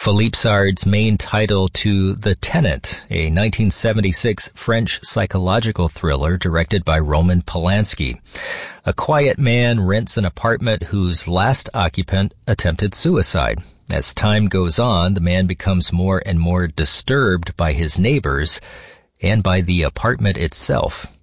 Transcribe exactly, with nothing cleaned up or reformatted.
Philippe Sard's main title to The Tenant, a nineteen seventy-six French psychological thriller directed by Roman Polanski. A quiet man rents an apartment whose last occupant attempted suicide. As time goes on, the man becomes more and more disturbed by his neighbors and by the apartment itself.